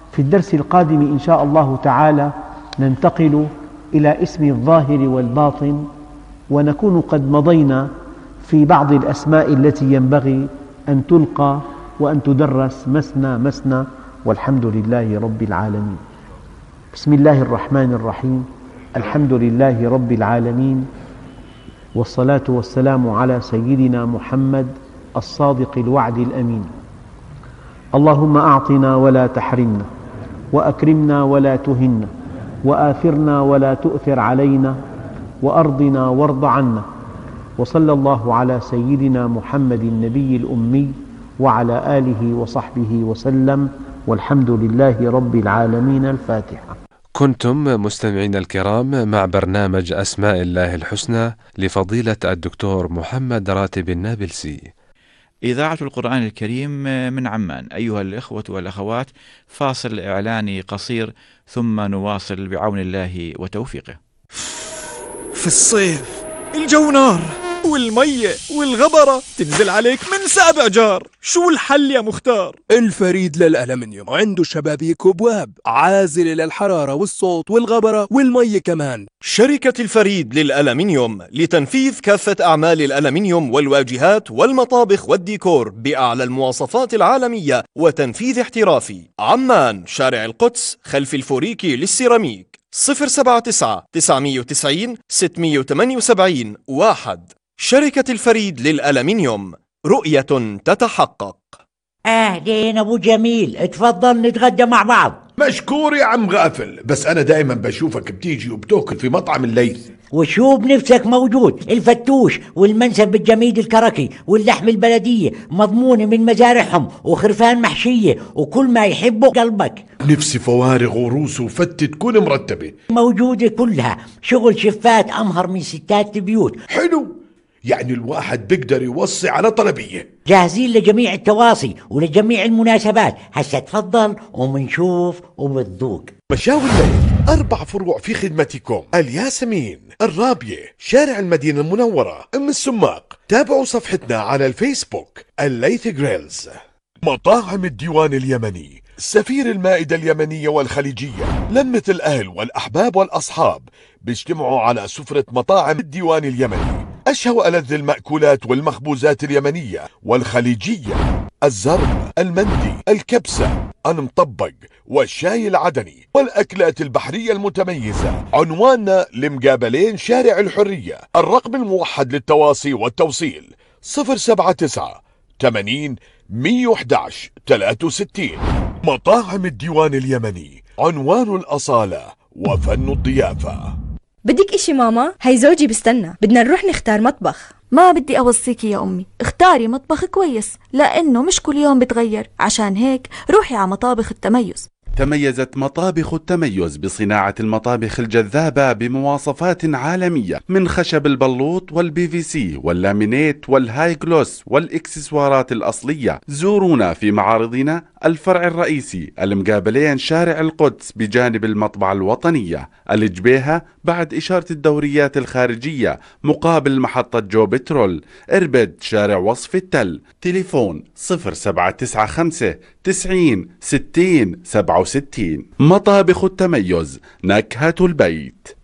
في الدرس القادم إن شاء الله تعالى ننتقل إلى اسم الظاهر والباطن، ونكون قد مضينا في بعض الأسماء التي ينبغي أن تلقى وأن تدرس مثنى مثنى، والحمد لله رب العالمين. بسم الله الرحمن الرحيم. الحمد لله رب العالمين، والصلاة والسلام على سيدنا محمد الصادق الوعد الأمين. اللهم أعطنا ولا تحرمنا، وأكرمنا ولا تهنا، وآثرنا ولا تؤثر علينا، وأرضنا وارض عنا. وصلى الله على سيدنا محمد النبي الأمي وعلى آله وصحبه وسلم، والحمد لله رب العالمين. الفاتحة. كنتم مستمعين الكرام مع برنامج أسماء الله الحسنى لفضيلة الدكتور محمد راتب النابلسي، إذاعة القرآن الكريم من عمان. أيها الإخوة والأخوات، فاصل إعلاني قصير ثم نواصل بعون الله وتوفيقه. في الصيف الجو نار والمية والغبرة تنزل عليك من 7 جار. شو الحل يا مختار؟ الفريد للألمنيوم عنده شبابيك وابواب عازلة للحرارة والصوت والغبرة والمية كمان. شركة الفريد للألمنيوم لتنفيذ كافة أعمال الألمنيوم والواجهات والمطابخ والديكور بأعلى المواصفات العالمية وتنفيذ احترافي. عمان، شارع القدس، خلف الفوريكي للسيراميك. 079-990-678 1. شركة الفريد للألمنيوم، رؤية تتحقق. أهلين أبو جميل، اتفضل نتغدى مع بعض. مشكور يا عم غافل، بس أنا دائما بشوفك بتيجي وبتاكل في مطعم الليث. وشو بنفسك موجود، الفتوش والمنسف بالجميد الكركي واللحم البلدية مضمونة من مزارعهم، وخرفان محشية وكل ما يحبه قلبك. نفسي فوارغ وروس وفتة تكون مرتبة موجودة كلها، شغل شفات أمهر من ستات البيوت. حلو، يعني الواحد بيقدر يوصي على طلبية. جاهزين لجميع التواصي ولجميع المناسبات. هسا تفضل ومنشوف وبتذوق. مشاوي الليل 4 فروع في خدمتكم: الياسمين، الرابية، شارع المدينة المنورة، أم السماق. تابعوا صفحتنا على الفيسبوك الليث جريلز. مطاعم الديوان اليمني، سفير المائدة اليمنية والخليجية، لمة الأهل والأحباب والأصحاب بيجتمعوا على سفرة مطاعم الديوان اليمني. أشهى وألذ المأكولات والمخبوزات اليمنية والخليجية: الزرب، المندي، الكبسة، المطبق، والشاي العدني، والأكلات البحرية المتميزة. عنواننا لمقابلين شارع الحرية. الرقم الموحد للتواصي والتوصيل 079-80-111-63. مطاعم الديوان اليمني، عنوان الأصالة وفن الضيافة. بدك اشي ماما؟ هاي زوجي بستنى، بدنا نروح نختار مطبخ. ما بدي أوصيكي يا أمي، اختاري مطبخ كويس لأنه مش كل يوم بتغير. عشان هيك روحي على مطابخ التميز. تميزت مطابخ التميز بصناعة المطابخ الجذابة بمواصفات عالمية، من خشب البلوط والبي في سي واللامينيت والهاي جلوس والإكسسوارات الأصلية. زورونا في معارضنا الفرع الرئيسي المقابلين شارع القدس بجانب المطبعة الوطنية، الجبيهة بعد إشارة الدوريات الخارجية مقابل محطة جو بترول. إربد، شارع وصف التل. تليفون 0795-90-60-67. مطابخ التميز، نكهة البيت.